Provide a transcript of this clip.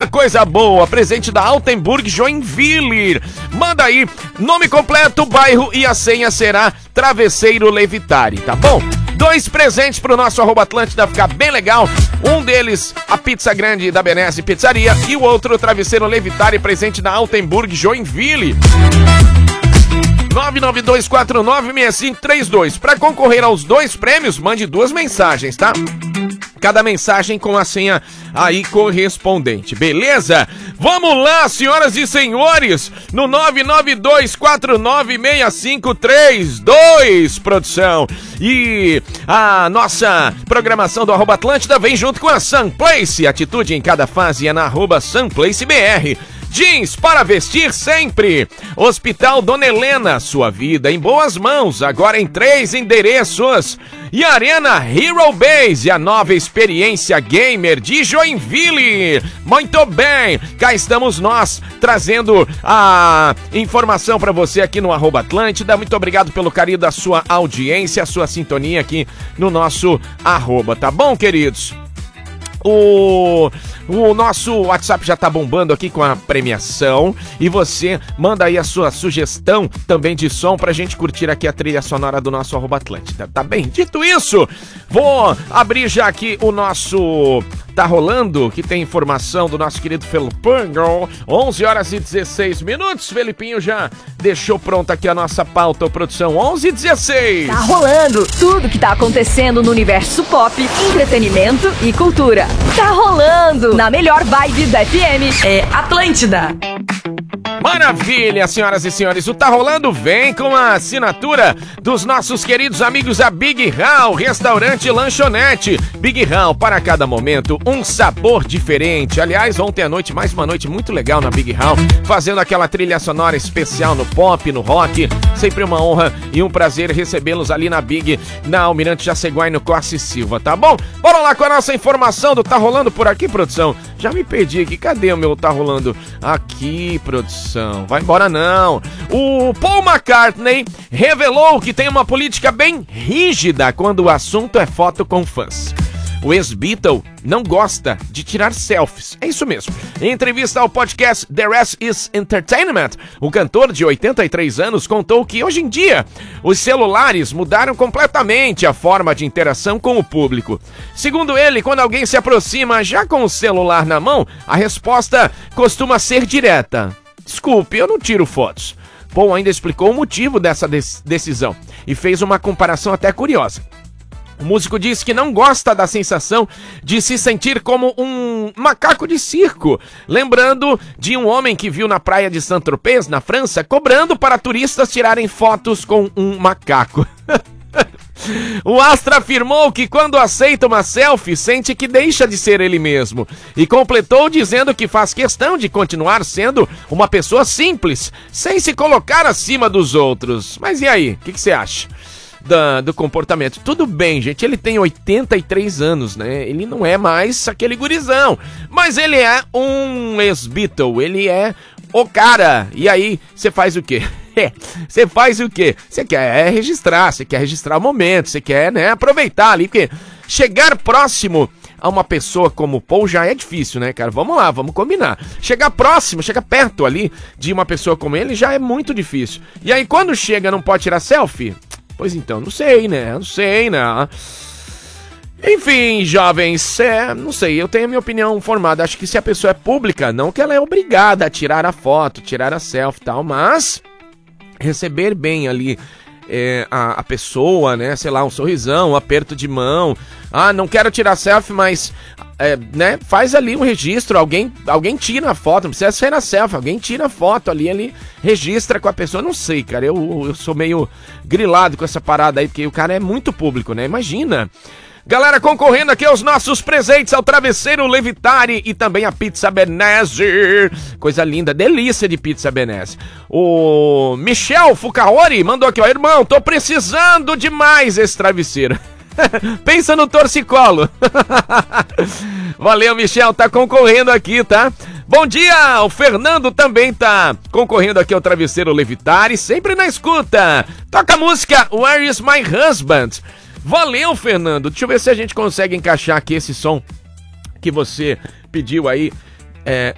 coisa boa, presente da Altenburg Joinville. Manda aí, nome completo, bairro e a senha será Travesseiro Levitari, tá bom? 2 presentes pro nosso @Atlântida ficar bem legal. Um deles, a pizza grande da Benesse Pizzaria, e o outro, o Travesseiro Levitari, presente da Altenburg Joinville. 992496532. Para concorrer aos 2 prêmios, mande 2 mensagens, tá? Cada mensagem com a senha aí correspondente, beleza? Vamos lá, senhoras e senhores, no 992496532, produção. E a nossa programação do @Atlântida vem junto com a Sunplace. Atitude em cada fase é na @SunplaceBR. Jeans para vestir sempre. Hospital Dona Helena, sua vida em boas mãos, agora em 3 endereços. E Arena Hero Base, a nova experiência gamer de Joinville. Muito bem, cá estamos nós, trazendo a informação para você aqui no @Atlântida. Muito obrigado pelo carinho da sua audiência, a sua sintonia aqui no nosso @, tá bom, queridos? O nosso WhatsApp já tá bombando aqui com a premiação e você manda aí a sua sugestão também de som pra gente curtir aqui a trilha sonora do nosso @Atlântida, tá bem? Dito isso, vou abrir já aqui o nosso Tá Rolando, que tem informação do nosso querido Felipinho. 11h16. Felipinho já deixou pronta aqui a nossa pauta, produção. 11h16. Tá rolando tudo que tá acontecendo no universo pop, entretenimento e cultura. Tá rolando na melhor vibe da FM. É Atlântida. Maravilha, senhoras e senhores, o Tá Rolando vem com a assinatura dos nossos queridos amigos da Big Hall, restaurante e lanchonete. Big Hall, para cada momento, um sabor diferente. Aliás, ontem à noite, mais uma noite muito legal na Big Hall, fazendo aquela trilha sonora especial no pop, no rock. Sempre uma honra e um prazer recebê-los ali na Big, na Almirante Jaceguai, no Costa Silva, tá bom? Bora lá com a nossa informação do Tá Rolando por aqui, produção. Já me perdi aqui, cadê o meu Tá Rolando? Aqui, produção. Vai embora não. O Paul McCartney revelou que tem uma política bem rígida quando o assunto é foto com fãs. O ex-Beatle não gosta de tirar selfies. É isso mesmo. Em entrevista ao podcast The Rest is Entertainment, o cantor de 83 anos contou que hoje em dia os celulares mudaram completamente a forma de interação com o público. Segundo ele, quando alguém se aproxima já com o celular na mão, a resposta costuma ser direta: desculpe, eu não tiro fotos. Paul ainda explicou o motivo dessa decisão e fez uma comparação até curiosa. O músico disse que não gosta da sensação de se sentir como um macaco de circo, lembrando de um homem que viu na praia de Saint-Tropez, na França, cobrando para turistas tirarem fotos com um macaco. O astro afirmou que quando aceita uma selfie, sente que deixa de ser ele mesmo. E completou dizendo que faz questão de continuar sendo uma pessoa simples, sem se colocar acima dos outros. Mas e aí, o que você acha do comportamento? Tudo bem, gente, ele tem 83 anos, né? Ele não é mais aquele gurizão, mas ele é um ex-Beatle, ele é o cara. E aí, você faz o quê? Você faz o quê? Você quer registrar, você quer registrar o momento, você quer, né, aproveitar ali, porque chegar próximo a uma pessoa como o Paul já é difícil, né, cara? Vamos lá, vamos combinar. Chegar próximo, chegar perto ali de uma pessoa como ele já é muito difícil. E aí, quando chega, não pode tirar selfie? Pois então, não sei, né? Enfim, jovens, não sei, eu tenho a minha opinião formada. Acho que se a pessoa é pública, não que ela é obrigada a tirar a foto, tirar a selfie e tal, mas receber bem ali a pessoa, né? Sei lá, um sorrisão, um aperto de mão. Ah, não quero tirar selfie, mas né? Faz ali um registro, alguém tira a foto, não precisa ser na selfie, alguém tira a foto ali registra com a pessoa. Não sei, cara, eu sou meio grilado com essa parada aí, porque o cara é muito público, né? Imagina. Galera, concorrendo aqui aos nossos presentes, ao Travesseiro Levitari e também a Pizza Benesse. Coisa linda, delícia de Pizza Benesse. O Michel Fukaori mandou aqui, ó: irmão, tô precisando demais esse travesseiro. Pensa no torcicolo. Valeu, Michel, tá concorrendo aqui, tá? Bom dia, o Fernando também tá concorrendo aqui ao Travesseiro Levitari, sempre na escuta. Toca a música Where is My Husband? Valeu, Fernando. Deixa eu ver se a gente consegue encaixar aqui esse som que você pediu aí